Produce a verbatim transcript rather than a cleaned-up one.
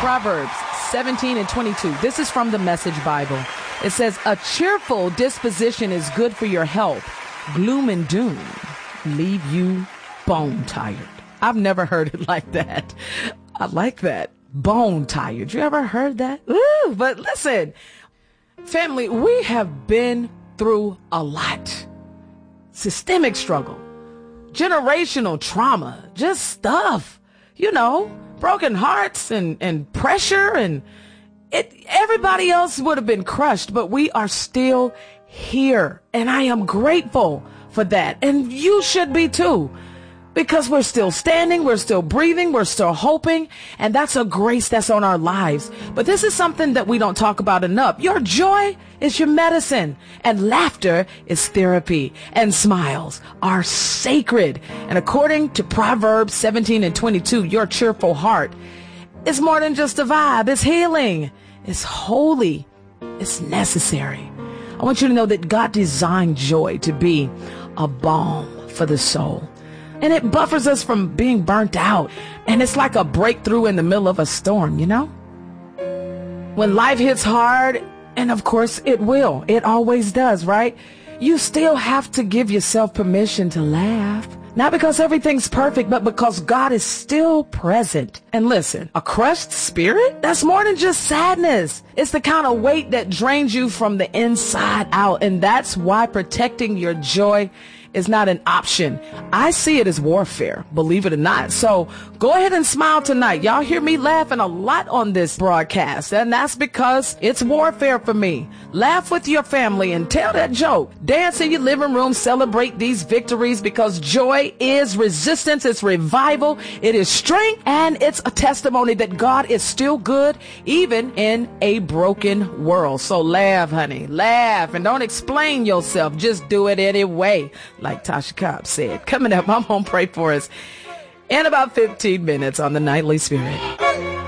Proverbs seventeen and twenty-two. This is from the Message Bible. It says, a cheerful disposition is good for your health. Gloom and doom leave you bone tired. I've never heard it like that. I like that. Bone tired. You ever heard that? Ooh, but listen, family, we have been through a lot. Systemic struggle, generational trauma, just stuff, you know, broken hearts and, and pressure, and it, everybody else would have been crushed, but we are still here. And I am grateful for that. And you should be too, because we're still standing, we're still breathing, we're still hoping. And that's a grace that's on our lives. But this is something that we don't talk about enough. Your joy is your medicine, and laughter is therapy, and smiles are sacred. And according to Proverbs seventeen and twenty-two, your cheerful heart is more than just a vibe. It's healing. It's holy. It's necessary. I want you to know that God designed joy to be a balm for the soul. And it buffers us from being burnt out. And it's like a breakthrough in the middle of a storm, you know? When life hits hard, and of course it will, it always does, right? You still have to give yourself permission to laugh. Not because everything's perfect, but because God is still present. And listen, a crushed spirit, that's more than just sadness. It's the kind of weight that drains you from the inside out. And that's why protecting your joy is not an option. I see it as warfare, believe it or not. So go ahead and smile tonight. Y'all hear me laughing a lot on this broadcast, and that's because it's warfare for me. Laugh with your family and tell that joke. Dance in your living room, celebrate these victories, because joy is resistance, it's revival, it is strength, and it's a testimony that God is still good, even in a broken world. So laugh, honey, laugh, and don't explain yourself. Just do it anyway. Like Tasha Cobb said. Coming up, I'm going to pray for us in about fifteen minutes on the Nightly Spirit.